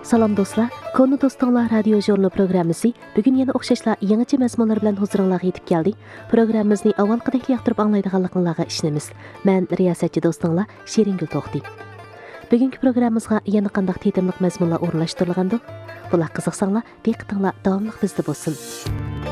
Salam dostlar, Konu Dostlar radio jurnalı programmasi bugun yana o'xshashlar yangicha mazmunlar bilan huzuringizga yetib keldi. Programmamizni avvalgidek yoqtirib anglaydiganligingizga ishonamiz. Men riyosatchi do'stinglar Sheringul To'xti. Bugungi programmamizga yana qanday tetimliq mazmunlar o'rnashtirilgandi? Bular qiziqsanglar, diqqatinglar davomli bizda bo'lsin.